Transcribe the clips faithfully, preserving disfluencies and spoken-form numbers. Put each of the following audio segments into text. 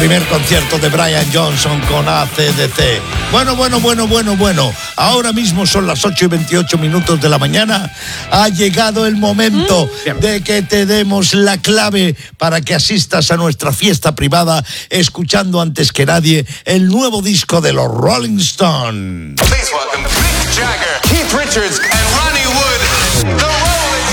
Primer concierto de Brian Johnson con A C D C. Bueno, bueno, bueno, bueno, bueno. Ahora mismo son las ocho y veintiocho minutos de la mañana. Ha llegado el momento mm. de que te demos la clave para que asistas a nuestra fiesta privada escuchando antes que nadie el nuevo disco de los Rolling Stones. Please welcome Mick Jagger, Keith Richards and Ronnie Wood, the Rolling Stones.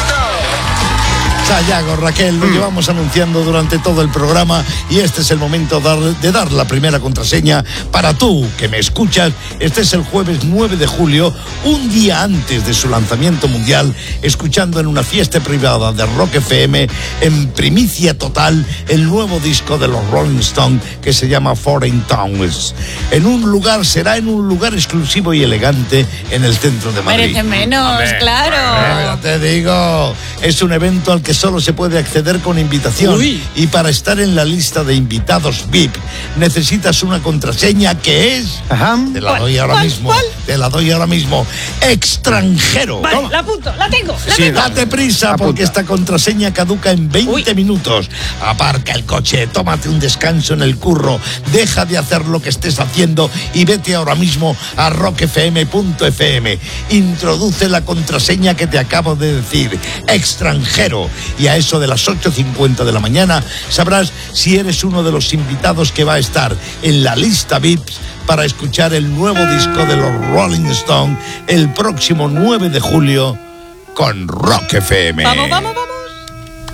Sayago, Raquel, lo mm. llevamos anunciando durante todo el programa y este es el momento de dar la primera contraseña para tú, que me escuchas. Este es el jueves nueve de julio, un día antes de su lanzamiento mundial, escuchando en una fiesta privada de Rock F M, en primicia total, el nuevo disco de los Rolling Stones que se llama Foreign Towns. En un lugar, será en un lugar exclusivo y elegante en el centro de Madrid. Merece menos, Hombre, claro. Te digo, es un evento al que solo se puede acceder con invitación. Uy. Y para estar en la lista de invitados V I P necesitas una contraseña que es... Ajá. Te la doy ahora ¿Cuál? mismo. ¿Cuál? Te la doy ahora mismo. Extranjero. Vale, la apunto, la tengo. La Sí, tengo. date prisa Apunta. porque esta contraseña caduca en veinte Uy. minutos. Aparca el coche, tómate un descanso en el curro, deja de hacer lo que estés haciendo y vete ahora mismo a rock f m punto f m. Introduce la contraseña que te acabo de decir, extranjero, y a eso de las ocho cincuenta de la mañana sabrás si eres uno de los invitados que va a estar en la lista V I P para escuchar el nuevo disco de los Rolling Stones el próximo nueve de julio con Rock F M. Vamos, vamos, vamos.